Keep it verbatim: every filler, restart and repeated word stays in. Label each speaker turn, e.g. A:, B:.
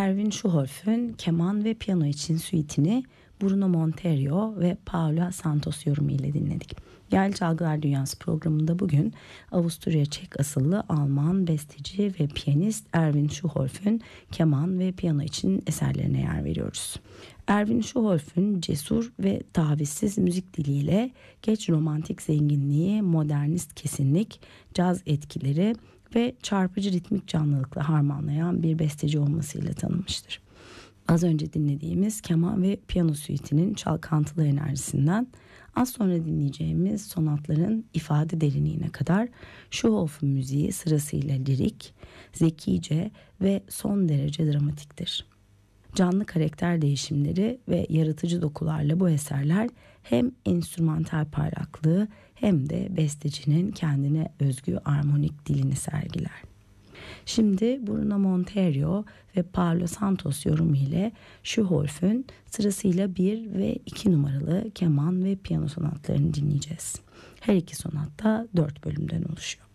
A: Erwin Schuhoff'un keman ve piyano için suitini Bruno Monteiro ve Paula Santos yorumu ile dinledik. Yerli Çalgılar Dünyası programında bugün Avusturya Çek asıllı Alman besteci ve piyanist Erwin Schuhoff'un keman ve piyano için eserlerine yer veriyoruz. Erwin Schuhoff'un cesur ve tavizsiz müzik diliyle geç romantik zenginliği, modernist kesinlik, caz etkileri ve çarpıcı ritmik canlılıkla harmanlayan bir besteci olmasıyla tanınmıştır. Az önce dinlediğimiz keman ve piyano suite'nin çalkantılı enerjisinden az sonra dinleyeceğimiz sonatların ifade derinliğine kadar Schuhoff'un müziği sırasıyla lirik, zekice ve son derece dramatiktir. Canlı karakter değişimleri ve yaratıcı dokularla bu eserler hem enstrümantal parlaklığı hem de bestecinin kendine özgü armonik dilini sergiler. Şimdi Bruno Monteiro ve Paolo Santos yorumu ile Schuhoff'un sırasıyla bir ve iki numaralı keman ve piyano sonatlarını dinleyeceğiz. Her iki sonat da dört bölümden oluşuyor.